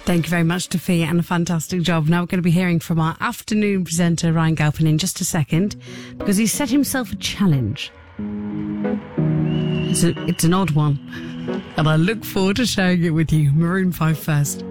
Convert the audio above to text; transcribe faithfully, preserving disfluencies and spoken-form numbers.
Thank you very much, Tafi, and a fantastic job. Now we're going to be hearing from our afternoon presenter, Ryan Galpin, in just a second, because he set himself a challenge. It's, a, it's an odd one, and I look forward to sharing it with you. Maroon five first.